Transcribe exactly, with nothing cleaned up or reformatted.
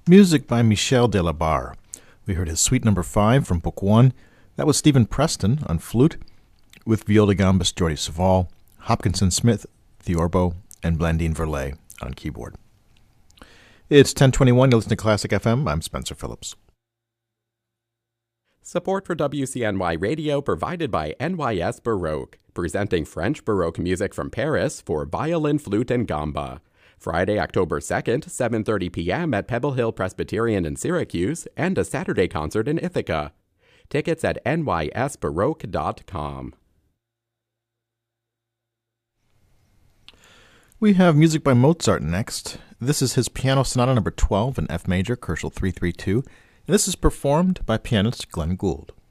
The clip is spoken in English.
Music by Michel Delabarre. We heard his Suite Number Five from Book One. That was Stephen Preston on flute, with viola da gambas Jordi Savall, Hopkinson Smith, theorbo, and Blandine Verlet on keyboard. It's ten twenty-one. You're listening to Classic F M. I'm Spencer Phillips. Support for W C N Y Radio provided by N Y S Baroque, presenting French Baroque music from Paris for violin, flute, and gamba. Friday, October second, seven thirty p.m. at Pebble Hill Presbyterian in Syracuse, and a Saturday concert in Ithaca. Tickets at N Y S baroque dot com. We have music by Mozart next. This is his Piano Sonata number twelve in F major, Koelschel three thirty-two, and this is performed by pianist Glenn Gould.